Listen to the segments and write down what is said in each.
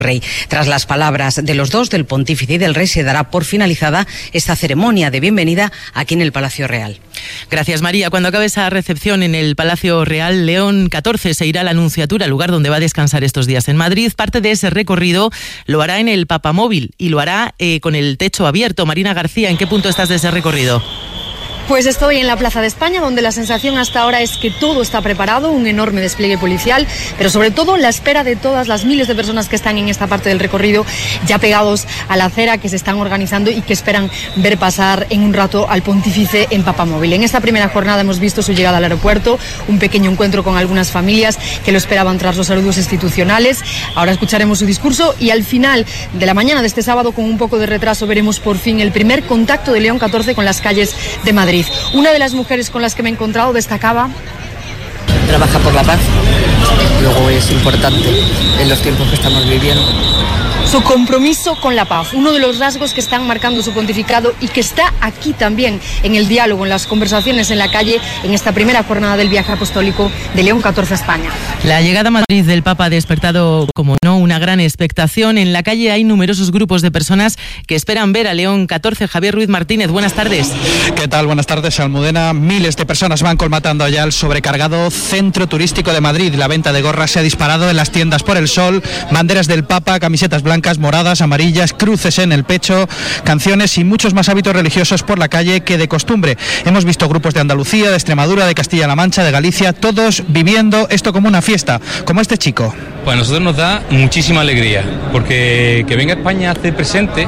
Rey. Tras las palabras de los dos, del pontífice y del rey, se dará por finalizada esta ceremonia de bienvenida aquí en el Palacio Real. Gracias, María. Cuando acabe esa recepción en el Palacio Real, León XIV se irá a la Anunciatura, lugar donde va a descansar estos días en Madrid. Parte de ese recorrido lo hará en el Papamóvil y lo hará con el techo abierto. Marina García, ¿en qué punto estás de ese recorrido? Pues estoy en la Plaza de España, donde la sensación hasta ahora es que todo está preparado, un enorme despliegue policial, pero sobre todo la espera de todas las miles de personas que están en esta parte del recorrido, ya pegados a la acera, que se están organizando y que esperan ver pasar en un rato al pontífice en Papamóvil. En esta primera jornada hemos visto su llegada al aeropuerto, un pequeño encuentro con algunas familias que lo esperaban tras los saludos institucionales. Ahora escucharemos su discurso y al final de la mañana de este sábado, con un poco de retraso, veremos por fin el primer contacto de León XIV con las calles de Madrid. Una de las mujeres con las que me he encontrado destacaba: trabaja por la paz, luego es importante en los tiempos que estamos viviendo. Su compromiso con la paz, uno de los rasgos que están marcando su pontificado y que está aquí también en el diálogo, en las conversaciones en la calle, en esta primera jornada del viaje apostólico de León XIV a España. La llegada a Madrid del Papa ha despertado, como no, una gran expectación. En la calle hay numerosos grupos de personas que esperan ver a León XIV. Javier Ruiz Martínez, buenas tardes. ¿Qué tal? Buenas tardes, Almudena. Miles de personas van colmatando allá el sobrecargado centro turístico de Madrid. La venta de gorras se ha disparado en las tiendas por el sol, banderas del Papa, camisetas blancas, moradas, amarillas, cruces en el pecho, canciones y muchos más hábitos religiosos por la calle que de costumbre. Hemos visto grupos de Andalucía, de Extremadura, de Castilla-La Mancha, de Galicia, todos viviendo esto como una fiesta, como este chico. Pues a nosotros nos da muchísima alegría, porque que venga a España hace presente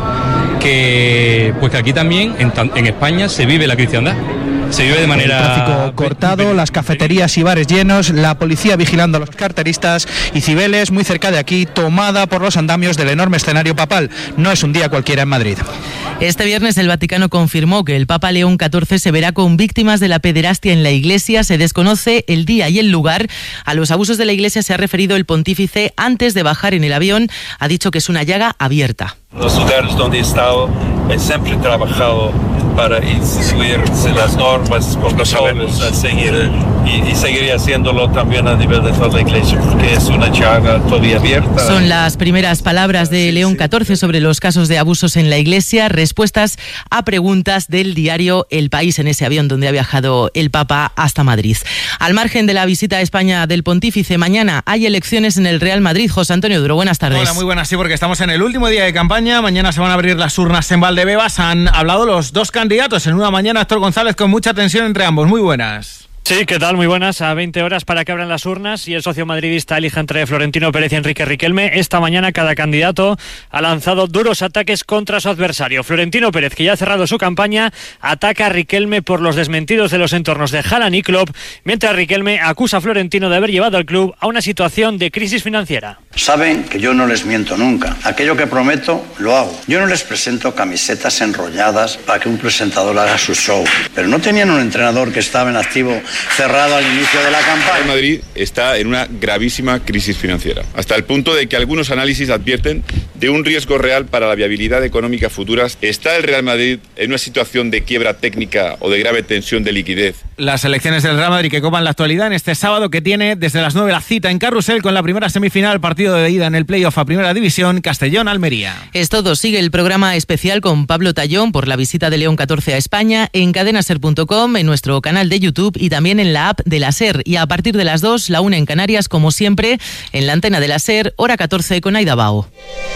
que aquí también, en España, se vive la cristiandad. Se vive de manera... El tráfico cortado, las cafeterías y bares llenos, la policía vigilando a los carteristas y Cibeles, muy cerca de aquí, tomada por los andamios del enorme escenario papal. No es un día cualquiera en Madrid. Este viernes el Vaticano confirmó que el Papa León XIV se verá con víctimas de la pederastia en la Iglesia. Se desconoce el día y el lugar. A los abusos de la Iglesia se ha referido el pontífice antes de bajar en el avión. Ha dicho que es una llaga abierta. Los lugares donde he estado, he siempre trabajado para seguir las normas, protocolos, a seguir y seguiría haciéndolo también a nivel de toda la Iglesia, porque es una llaga todavía abierta. Son las primeras palabras de León XIV sobre los casos de abusos en la Iglesia, respuestas a preguntas del diario El País en ese avión donde ha viajado el Papa hasta Madrid. Al margen de la visita a España del pontífice, mañana hay elecciones en el Real Madrid. José Antonio Duro, buenas tardes. Hola, muy buenas, sí, porque estamos en el último día de campaña. Mañana se van a abrir las urnas en Valdebebas. Han hablado los dos candidatos en una mañana. Héctor González, con mucha tensión entre ambos. Muy buenas. Sí, ¿qué tal? Muy buenas. A 20 horas para que abran las urnas y el socio madridista elija entre Florentino Pérez y Enrique Riquelme. Esta mañana cada candidato ha lanzado duros ataques contra su adversario. Florentino Pérez, que ya ha cerrado su campaña, ataca a Riquelme por los desmentidos de los entornos de Haaland y Klopp, mientras Riquelme acusa a Florentino de haber llevado al club a una situación de crisis financiera. Saben que yo no les miento nunca. Aquello que prometo, lo hago. Yo no les presento camisetas enrolladas para que un presentador haga su show. Pero no tenían un entrenador que estaba en activo cerrado al inicio de la campaña. El Madrid está en una gravísima crisis financiera, hasta el punto de que algunos análisis advierten de un riesgo real para la viabilidad económica futuras. ¿Está el Real Madrid en una situación de quiebra técnica o de grave tensión de liquidez? Las elecciones del Real Madrid que copan la actualidad en este sábado, que tiene desde las 9 la cita en Carrusel con la primera semifinal, partido de ida en el playoff a Primera División, Castellón-Almería. Es todo. Sigue el programa especial con Pablo Tallón por la visita de León XIV a España en cadenaser.com, en nuestro canal de YouTube y también en la app de la SER. Y a partir de las 2, la 1 en Canarias, como siempre, en la antena de la SER, hora 14 con Aida Bao.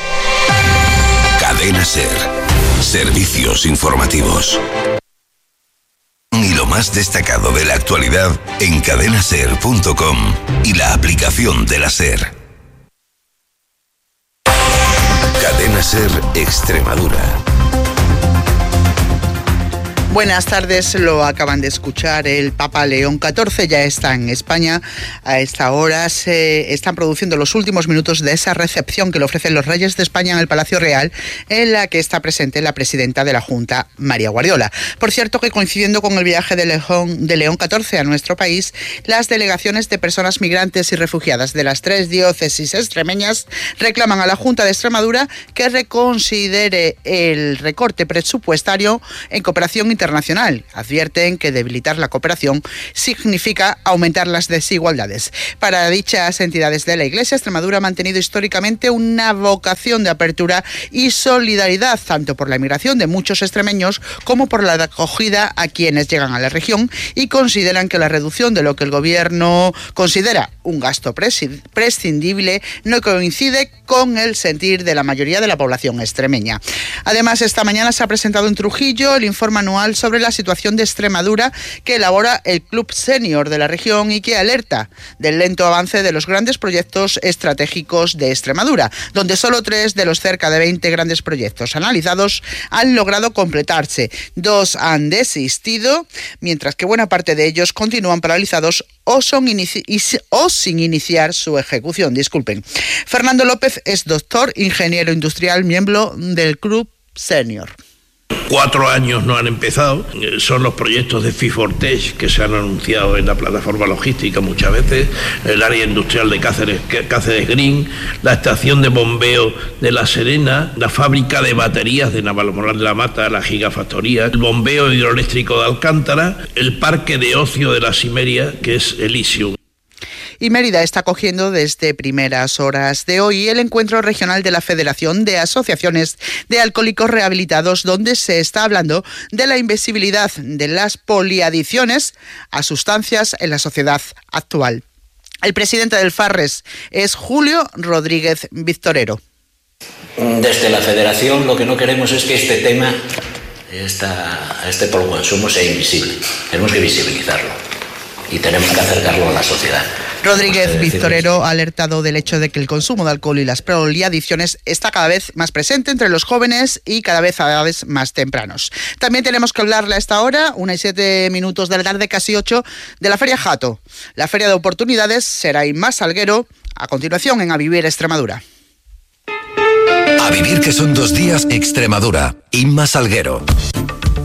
Cadena SER. Servicios informativos. Y lo más destacado de la actualidad en cadenaser.com y la aplicación de la SER. Cadena SER Extremadura. Buenas tardes, lo acaban de escuchar. El Papa León XIV ya está en España. A esta hora se están produciendo los últimos minutos de esa recepción que le ofrecen los Reyes de España en el Palacio Real, en la que está presente la presidenta de la Junta, María Guardiola. Por cierto, que coincidiendo con el viaje de León XIV a nuestro país, las delegaciones de personas migrantes y refugiadas de las 3 diócesis extremeñas reclaman a la Junta de Extremadura que reconsidere el recorte presupuestario en cooperación internacional internacional. Advierten que debilitar la cooperación significa aumentar las desigualdades. Para dichas entidades de la Iglesia, Extremadura ha mantenido históricamente una vocación de apertura y solidaridad, tanto por la inmigración de muchos extremeños como por la acogida a quienes llegan a la región, y consideran que la reducción de lo que el gobierno considera un gasto prescindible no coincide con el sentir de la mayoría de la población extremeña. Además, esta mañana se ha presentado en Trujillo el informe anual sobre la situación de Extremadura que elabora el Club Senior de la región y que alerta del lento avance de los grandes proyectos estratégicos de Extremadura, donde solo 3 de los cerca de 20 grandes proyectos analizados han logrado completarse. 2 han desistido, mientras que buena parte de ellos continúan paralizados o sin iniciar su ejecución. Fernando López es doctor, ingeniero industrial, miembro del Club Senior. 4 años no han empezado, son los proyectos de Fit for Tech que se han anunciado en la plataforma logística muchas veces, el área industrial de Cáceres Green, la estación de bombeo de La Serena, la fábrica de baterías de Navalmoral de la Mata, la gigafactoría, el bombeo hidroeléctrico de Alcántara, el parque de ocio de la Simeria, que es Elysium. Y Mérida está acogiendo desde primeras horas de hoy el encuentro regional de la Federación de Asociaciones de Alcohólicos Rehabilitados, donde se está hablando de la invisibilidad de las poliadicciones a sustancias en la sociedad actual. El presidente del Farres es Julio Rodríguez Victorero. Desde la Federación lo que no queremos es que este tema, este consumo sea invisible. Tenemos que visibilizarlo y tenemos que acercarlo a la sociedad. Rodríguez Victorero ha alertado del hecho de que el consumo de alcohol y las poliadicciones está cada vez más presente entre los jóvenes y cada vez a edades más tempranos. También tenemos que hablarle a esta hora, 1:07 de la tarde, casi 8, de la Feria Jato. La Feria de Oportunidades será en Más Salguero, a continuación en A Vivir Extremadura. A Vivir, que son 2 días, Extremadura, Inma Salguero.